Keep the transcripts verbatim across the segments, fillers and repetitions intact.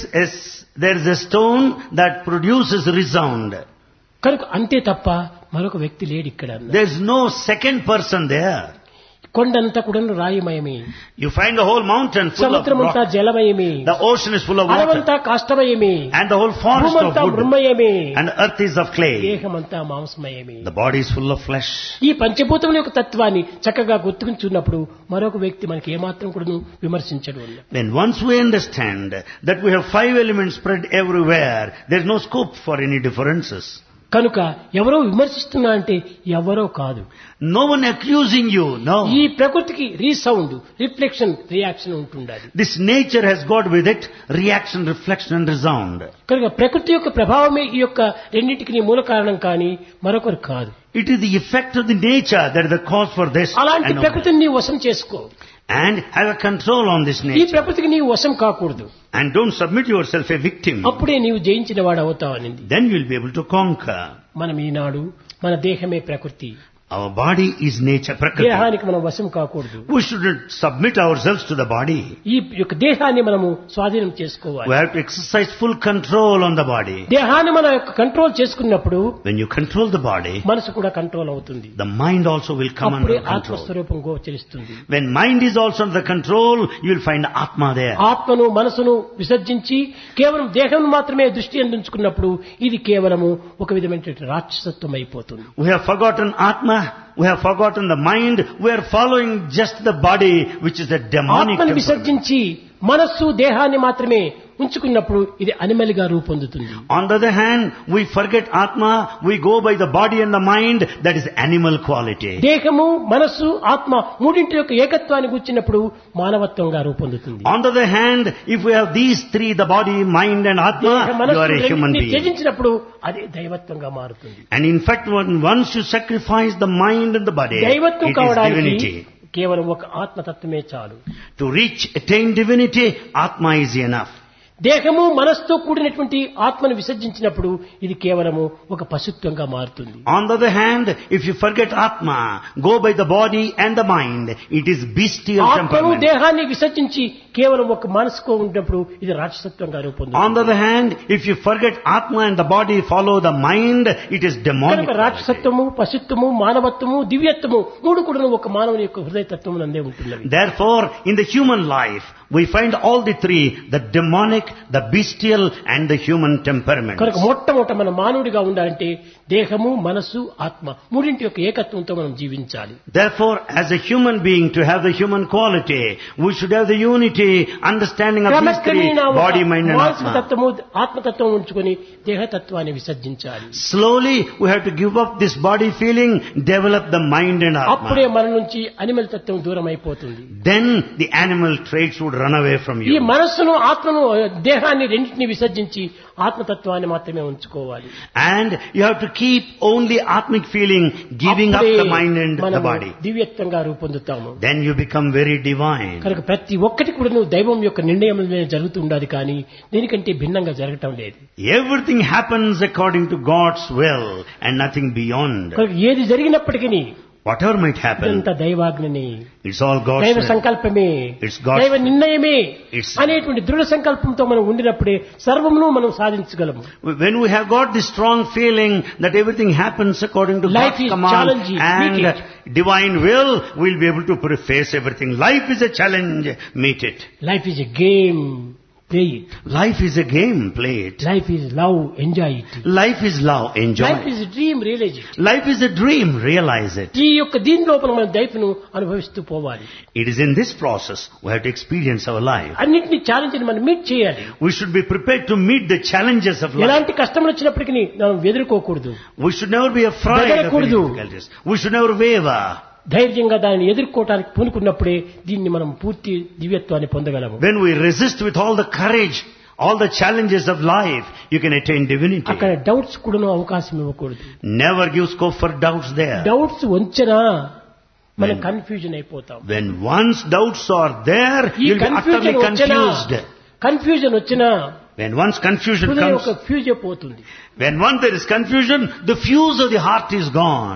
a, s- there is a stone that produces resound. కనుక అంతే తప్ప మరొక వ్యక్తి లేడు ఇక్కడ అన్నారు. There is no second person there. కొండంతా కూడా రాయిమయమే, You find the whole mountain full of సముద్రమంతా rock. జలమయమే, The ocean is full of water. అడవంతా కాష్టమయమే, And the whole forest of భూమంతా wood. మృమయమే, And the earth is of clay. దేహమంతా మాంసమయమే. The body is full of flesh. ఈ పంచభూతముల యొక్క తత్వాన్ని చక్కగా గుర్తుంచున్నప్పుడు మరొక వ్యక్తి మనకి ఏమాత్రం కూడా విమర్శించడు. When once we understand that we have five elements spread everywhere, there is no scope for any differences. కనుక ఎవరో విమర్శిస్తున్నా అంటే ఎవరో కాదు, No one accusing you, no. ఈ ప్రకృతికి రీసౌండ్, రిఫ్లెక్షన్, రియాక్షన్ ఉంటుండాలి. This nature has got with it reaction, reflection and resound. కనుక ప్రకృతి యొక్క ప్రభావమే ఈ యొక్క రెండింటికి మూల కారణం కానీ మరొకరు కాదు. It is the effect of the nature that is the cause for this. అలాంటి and all. ప్రకృతిని నీవు వశం చేసుకో, And have a control on this ఈ nature. ప్రకృతికి నీవు వశం కాకూడదు. And don't submit yourself a victim. అప్పుడే నీవు జయించిన వాడు అవుతావనింది. Then you will be able to conquer. మనం ఈనాడు మన దేహమే ప్రకృతి, Our body is nature, prakriti. దేహానికి మనం వశం కాకూడదు. We shouldn't submit ourselves to the body. ఈ యొక్క దేహాన్ని మనము స్వాధీనం చేసుకోవాలి. We have to exercise full control on the body. దేహాన్ని మన యొక్క కంట్రోల్ చేసుకున్నప్పుడు When you control the body, మనసు కూడా కంట్రోల్ అవుతుంది. the mind also will come అప్పుడే under control. ఆత్మస్వరూపం గోచరిస్తుంది. When mind is also under control, you will find Atma there. ఆత్మను మనసును విసర్జించి కేవలం దేహం మాత్రమే దృష్టి అందించుకున్నప్పుడు ఇది కేవలము ఒక విధమైన రాక్షసత్వం అయిపోతుంది. We have forgotten Atma, we have forgotten the mind, we are following just the body, which is a demonic ఆత్మను temperament. విసర్జించి మనస్సు దేహాన్ని మాత్రమే ఉంచుకున్నప్పుడు ఇది అనిమల్ గా రూపొందుతుంది. On the other hand, we forget Atma, we go by the body and the mind, that is animal quality. దేహము మనస్సు ఆత్మ మూడింటి యొక్క ఏకత్వాన్ని గుర్చినప్పుడు మానవత్వంగా రూపొందుతుంది. On the other hand, if we have these three, the body, mind and Atma, you are a human being. త్యజించినప్పుడు అది దైవత్వంగా మారుతుంది. And in fact, when once you sacrifice the mind and the body, దైవత్వం it is కావడానికి divinity. కేవలం ఒక ఆత్మతత్వమే చాలు. To reach, attain divinity, Atma is enough. దేహము మనస్సుతో కూడినటువంటి ఆత్మను విసర్జించినప్పుడు ఇది కేవలము ఒక పశుత్వంగా మారుతుంది. On the other hand, if you forget Atma, go by the body and the mind, it is bestial ఆత్మను temperament. దేహాన్ని విసర్జించి కేవలం ఒక మనసుకు ఉన్నప్పుడు ఇది రాక్షసత్వంగా On రూపొందుతుంది. the other hand, if you forget Atma and the body follow the mind, it is demonic. కనుక రాక్షసత్వము, పశుత్వము, మానవత్వము, దివ్యత్వము మూడు కూడా ఒక మానవుని యొక్క హృదయతత్వం నందే ఉంటున్నవి. Therefore, in the human life, we find all the three, the demonic, the bestial and the human temperaments. కనుక మొట్టమొదట మన మానవుడిగా ఉండాలంటే దేహము, మనస్సు, ఆత్మ మూడింటి యొక్క ఏకత్వంతో మనం జీవించాలి. Therefore, as a human being, to have the human quality, we should have the unity, understanding of these three, క్రమక్రమేణా ఒక body, mind and మానసిక Atma. తత్వము, ఆత్మతత్వం ఉంచుకొని దేహతత్వాన్ని విసర్జించాలి. Slowly, we have to give up this body feeling, develop the mind and అప్పుడే Atma. మన నుంచి animal తత్వం దూరం అయిపోతుంది. Then the animal traits would run away from ఈ you. మనస్సును, ఆత్మను, దేహాన్ని రెండింటిని విసర్జించి ఆత్మతత్వాన్ని మాత్రమే ఉంచుకోవాలి. And you have to keep only Atmic feeling, giving up అప్పుడే the mind and the మనము body. దివ్యత్వంగా రూపొందుతాము. Then you become very divine. కనుక ప్రతి ఒక్కటి కూడా నువ్వు దైవం యొక్క నిర్ణయం జరుగుతూ ఉండాలి, కానీ దీనికంటే భిన్నంగా జరగటం లేదు. Everything happens according to God's will and nothing beyond. కనుక ఏది జరిగినప్పటికీ Whatever might happen, ఇదంతా దైవాజ్ఞని, it's all God's దైవ will. సంకల్పమే, It's God's దైవ నిర్ణయమే It's- అనేటువంటి దృఢ సంకల్పంతో మనం ఉండినప్పుడే సర్వమును మనం సాధించగలము. When we have got this strong feeling that everything happens according to Life God's is command challenging, meet and divine will, we'll be able to face everything. Life is a challenge, meet it. Life is a game, play it. Life is a game, play it. Life is love, enjoy it. Life is love, enjoy life it. Is dream, realise it. Life is a dream, realize it. ఈ యొక్క దీని లోపల మనం లైఫ్ను అనుభవిస్తూ పోవాలి. It is in this process we have to experience our life. అన్నింటినీ challenge మనం మీట్ చేయాలి. We should be prepared to meet the challenges of life. ఎలాంటి కష్టములు వచ్చినప్పటికీ మనం ఎదుర్కోకూడదు, We should never be afraid of any బెదరకూడదు. difficulties. We should never waver. ధైర్యంగా దానిని ఎదుర్కోవటానికి పూనుకున్నప్పుడే దీన్ని మనం పూర్తి దివ్యత్వాన్ని పొందగలము. When we resist with all the courage, all the challenges of life, you can attain divinity. అక్కడ డౌట్స్ కూడా అవకాశం ఇవ్వకూడదు. Never give scope for doubts there. Doubts ఉంచినా మనం When- కన్ఫ్యూజన్ అయిపోతాం. When once doubts are there, ఈ you'll be utterly confusion వచ్చినా confused. Confusion వచ్చినా When once confusion హృదయం comes, ఒక ఫ్యూజ్ అయిపోతుంది. when once there is confusion, the fuse of the heart is gone.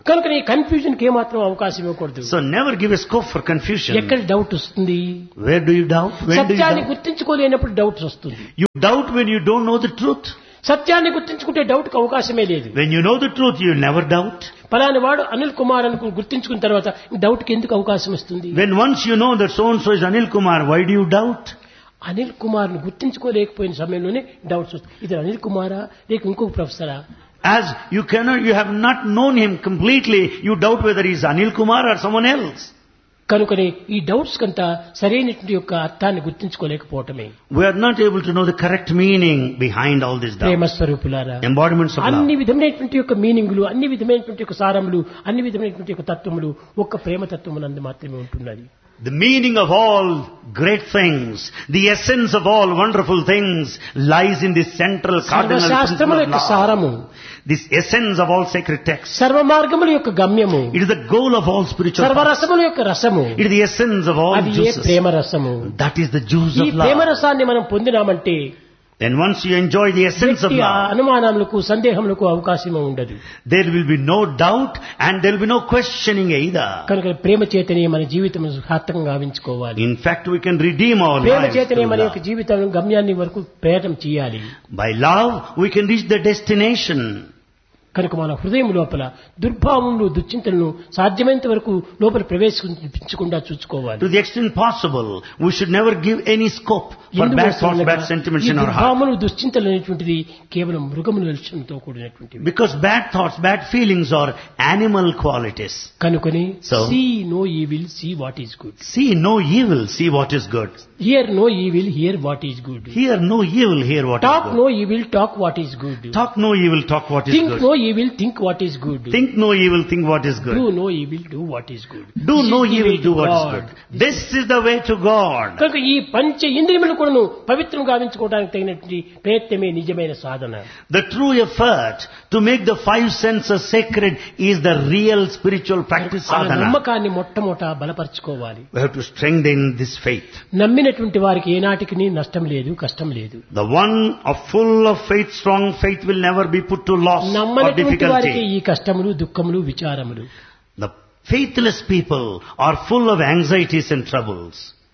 కనుక ఈ కన్ఫ్యూజన్ కి ఏమాత్రం అవకాశం ఇవ్వకూడదు. So never give a scope for confusion. ఎక్కడ డౌట్ వస్తుంది? Where do you doubt? When do you సత్యాన్ని doubt? గుర్తించుకోలేనప్పుడు డౌట్స్ వస్తుంది. You doubt when you don't know the truth. సత్యాన్ని గుర్తించుకుంటే డౌట్ కి అవకాశమే లేదు. When you know the truth, you will never doubt. పలాని వాడు అనిల్ కుమార్ అని గుర్తించుకున్న తర్వాత డౌట్ కి ఎందుకు అవకాశం వస్తుంది? When once you know that so and so is Anil Kumar, why do you doubt? Anil Kumar ను గుర్తించుకోలేకపోయిన సమయంలోనే డౌట్స్ వస్తాయి. ఇది అనిల్ కుమారా లేక ఇంకొక ప్రొఫెసరా? As you cannot, you have not known him completely, you doubt whether he is Anil Kumar or someone else. కనుకనే ఈ doubts కంతా సరైనటువంటి యొక్క అర్థాన్ని గుర్తించుకోలేకపోవటమే. We are not able to know the correct meaning behind all this doubt. ప్రేమ స్వరూపులారా, Embodiments of love. అన్ని విధమైనటువంటి యొక్క మీనింగులు, అన్ని విధమైనటువంటి యొక్క సారములు, అన్ని విధమైనటువంటి యొక్క తత్వములు ఒక్క ప్రేమ తత్వమునందు మాత్రమే ఉంటున్నది. The meaning of all great things, the essence of all wonderful things lies in this central cardinal సర్వశాస్త్రముల principle యొక్క of love. సారము, This essence of all sacred texts. సర్వ మార్గముల యొక్క గమ్యము, It is the goal of all spiritual paths. సర్వరసముల యొక్క రసము, It is the essence of all అది ఏ juices. ప్రేమ రసము. That is the juice ఈ of ప్రేమ love. రసాన్ని మనం పొందినామంటే Then once you enjoy the essence of వ్యక్తి ఆ love, అనుమానములకు సందేహములకు అవకాశమే ఉండదు. there will be no doubt and there will be no questioning either. కనుక ప్రేమ చేతనే మన జీవితం సార్థకంగా గావించుకోవాలి. In fact, we can redeem our Prema lives చేతనే through మన love. యొక్క జీవితం గమ్యాన్ని వరకు ప్రయాణం చేయాలి. By love, we can reach the destination. కనుక మన హృదయం లోపల దుర్భావములు దుశ్చింతలను సాధ్యమైనంత వరకు లోపల ప్రవేశించకుండా చూసుకోవాలి. To the extent possible, we should never give any scope for bad thoughts, bad sentiments in our heart. దుర్భావములు దుశ్చింతలు అనేటువంటిది కేవలం మృగముల లక్షణంతో కూడినటువంటివి. Because bad thoughts, bad feelings are animal qualities. కనుకొని So, see no evil see what is good, see no evil, see what is good. Here no evil here what is good, Hear no evil, hear what is talk good. No evil talk what is good, Talk no evil, talk what is think good. No evil think what is good, Think no evil, think what is do good. No evil do what is good. Do no evil, do what is good. This is the way to God. కనుక ఈ పంచ ఇంద్రియములు కూడాను పవిత్రం గావించుకోవడానికి తగినటువంటి ప్రయత్నమే నిజమైన సాధన. The true effort to make the five senses sacred is the real spiritual practice ఆ sadhana. నమ్మకాన్ని మొట్టమొదట బలపరుచుకోవాలి. We have to strengthen this faith. నమ్మినటువంటి వారికి ఏనాటికి నష్టం లేదు, కష్టం లేదు. The one of full of faith, strong faith will never be put to loss or నమ్మనటువంటి వారికి difficulty. ఈ కష్టములు దుఃఖములు విచారములు. The faithless people are full of anxieties and troubles.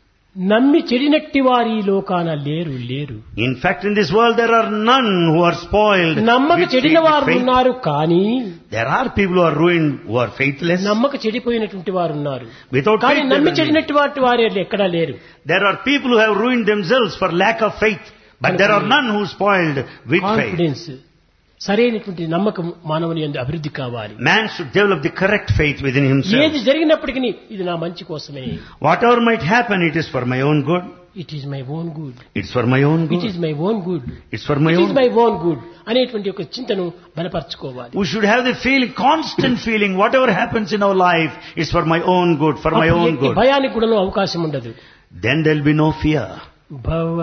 నమ్మి చెడినట్టి వారి ఈ లోకాన లేరు లేరు. In fact, in this world there are none who are spoiled నమ్మక with చెడిన వారు faith. ఉన్నారు, కానీ There are people who are ruined, who are faithless. నమ్మక చెడిపోయినటువంటి వారు ఉన్నారు, Without కానీ faith, నమ్మి there are చెడినట్టు వాటి వారు ఎక్కడా లేరు. There are people who have ruined themselves for lack of faith, but there are none who spoiled with faith. Confidence, సరైనటువంటి నమ్మకం మానవుని యందు అభివృద్ధి కావాలి. Man should develop the correct faith within himself. ఏది జరిగినప్పటికీ ఇది నా మంచి కోసమే, Whatever might happen, it is for my own good. It is my own good, It's for my own it good. Is my own good, It's for my it is own. My own good అనేటువంటి ఒక చింతను బలపరచుకోవాలి. We should have the feeling, constant feeling, whatever happens in our life is for my own good, for my అప్పుడు own ఎట్టి good. భయానికి కూడా అవకాశం ఉండదు. Then there will be no fear. భవ